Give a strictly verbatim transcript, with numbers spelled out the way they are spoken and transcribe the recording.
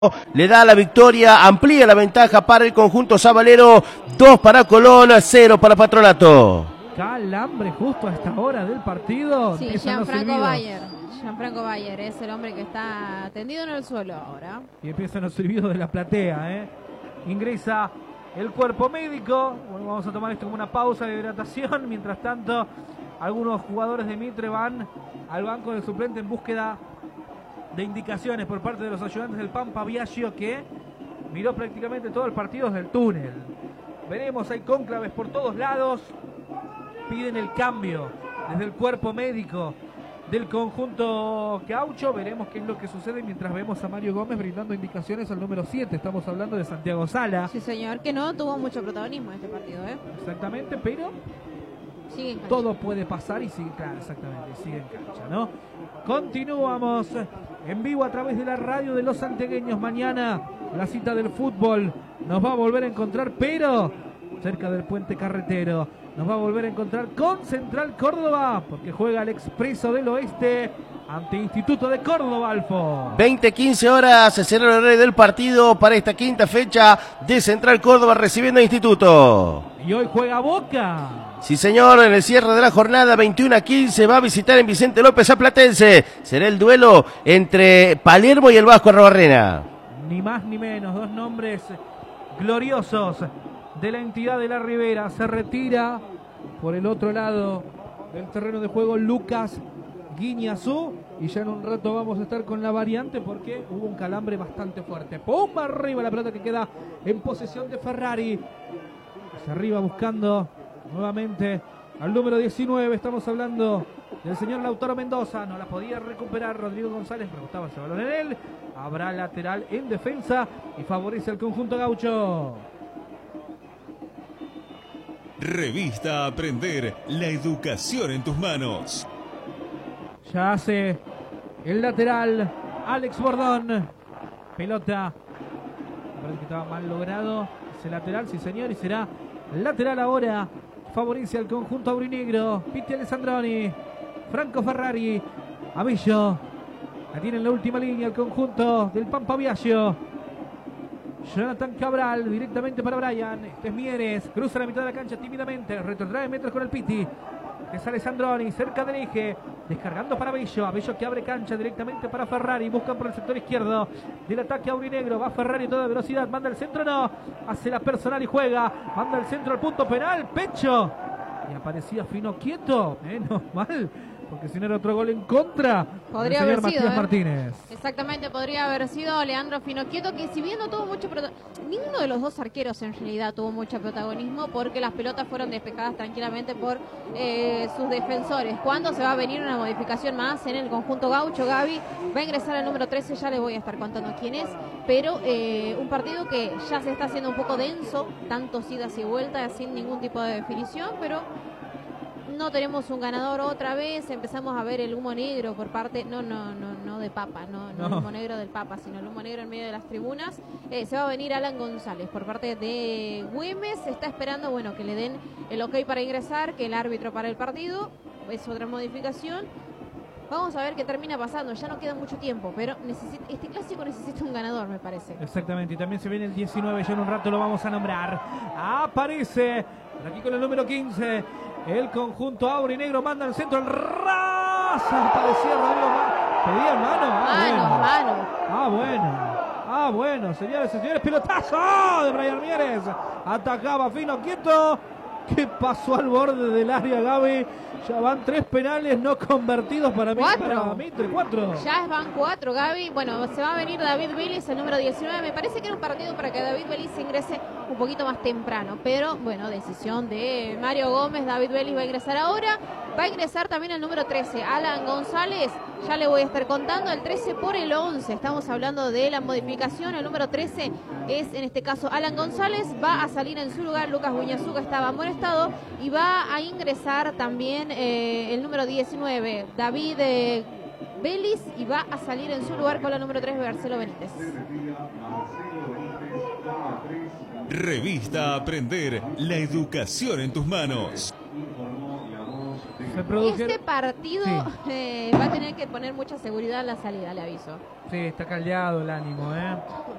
Le da la victoria, amplía la ventaja para el conjunto sabalero, dos para Colón, cero para Patronato. Calambre justo a esta hora del partido. Sí, Gianfranco Bayer. Gianfranco Bayer es el hombre que está tendido en el suelo ahora. Y empiezan los silbidos de la platea, ¿eh? Ingresa el cuerpo médico. Bueno, vamos a tomar esto como una pausa de hidratación. Mientras tanto, algunos jugadores de Mitre van al banco de suplente en búsqueda de indicaciones por parte de los ayudantes del Pampa Biagio, que miró prácticamente todo el partido desde el túnel. Veremos, hay cónclaves por todos lados. Piden el cambio desde el cuerpo médico del conjunto Gaucho. Veremos qué es lo que sucede mientras vemos a Mario Gómez brindando indicaciones al número siete. Estamos hablando de Santiago Sala. Sí, señor, que no tuvo mucho protagonismo en este partido, ¿eh? Exactamente, pero sigue en cancha. Todo puede pasar y sigue, claro, exactamente, sigue en cancha, ¿no? Continuamos en vivo a través de la radio de los santiagueños. Mañana la cita del fútbol nos va a volver a encontrar, pero cerca del puente carretero. Nos va a volver a encontrar con Central Córdoba, porque juega el Expreso del Oeste ante Instituto de Córdoba, Alfo. veinte quince horas, será el horario del partido para esta quinta fecha de Central Córdoba recibiendo a Instituto. Y hoy juega Boca. Sí, señor, en el cierre de la jornada veintiuno a quince va a visitar en Vicente López a Platense. Será el duelo entre Palermo y el Vasco Arrobarrena. Ni más ni menos, dos nombres gloriosos de la entidad de la Ribera. Se retira por el otro lado del terreno de juego Lucas Guiñazú, y ya en un rato vamos a estar con la variante porque hubo un calambre bastante fuerte. ¡Pum! Arriba la pelota que queda en posesión de Ferrari. Hacia arriba buscando nuevamente al número diecinueve. Estamos hablando del señor Lautaro Mendoza. No la podía recuperar Rodrigo González, pero gustaba ese balón en él. Habrá lateral en defensa y favorece al conjunto gaucho. Revista Aprender, la educación en tus manos. Ya hace el lateral Alex Bordón. Pelota, parece que estaba mal logrado ese lateral, sí señor, y será lateral ahora. Favorece al conjunto aurinegro. Piti Alessandroni, Franco Ferrari, Avillo. La tiene en la última línea el conjunto del Pampa Biagio. Jonathan Cabral directamente para Brian. Este es Mieres, cruza la mitad de la cancha tímidamente, retrotrae metros con el Piti. Es Alessandroni, cerca del eje, descargando para Avillo. Avillo que abre cancha directamente para Ferrari. Buscan por el sector izquierdo del ataque aurinegro. Va Ferrari a toda velocidad, manda el centro, no. Hace la personal y juega. Manda el centro al punto penal, pecho. Y aparecía Fino quieto. Menos mal, porque si no era otro gol en contra. Podría el señor haber sido, Matías ¿eh? Martínez. Exactamente, podría haber sido Leandro Finoquieto, que si bien no tuvo mucho protagonismo, ninguno de los dos arqueros en realidad tuvo mucho protagonismo, porque las pelotas fueron despejadas tranquilamente por eh, sus defensores. ¿Cuándo se va a venir una modificación más en el conjunto gaucho? Gaby va a ingresar al número trece, ya les voy a estar contando quién es, pero eh, un partido que ya se está haciendo un poco denso, tantos idas y vueltas sin ningún tipo de definición, pero no tenemos un ganador otra vez. Empezamos a ver el humo negro por parte, no, no, no, no de Papa, no, no, no. el humo negro del Papa, sino el humo negro en medio de las tribunas. Eh, se va a venir Alan González por parte de Güemes. Está esperando, bueno, que le den el ok para ingresar, que el árbitro para el partido. Es otra modificación. Vamos a ver qué termina pasando. Ya no queda mucho tiempo, pero necesita, este clásico necesita un ganador, me parece. Exactamente, y también se viene el diecinueve, ya en un rato lo vamos a nombrar. Aparece aquí con el número quince. El conjunto aurinegro manda al centro, el raza. Aparecía Rodrigo Mano. Pedía mano. Ah, mano, bueno. mano. Ah, bueno. Ah, bueno, señores y señores. Pelotazo de Brian Mieres. Atacaba Fino quieto. ¿Qué pasó al borde del área, Gaby? Ya van tres penales no convertidos para mí. ¿Cuatro? Para Mitre, cuatro. Ya van cuatro, Gaby. Bueno, se va a venir David Vélez, el número diecinueve. Me parece que era un partido para que David Vélez ingrese un poquito más temprano. Pero, bueno, decisión de Mario Gómez. David Vélez va a ingresar ahora. Va a ingresar también el número trece, Alan González. Ya le voy a estar contando el trece por el once. Estamos hablando de la modificación. El número trece es, en este caso, Alan González. Va a salir en su lugar Lucas Guiñazú, que estaba amonestado. Y va a ingresar también eh, el número diecinueve, David eh, Vélez. Y va a salir en su lugar con la número tres, Marcelo Benítez. Revista Aprender, la educación en tus manos. Se produjeron... Este partido Sí. eh, va a tener que poner mucha seguridad en la salida, le aviso. Sí, está caldeado el ánimo, ¿eh?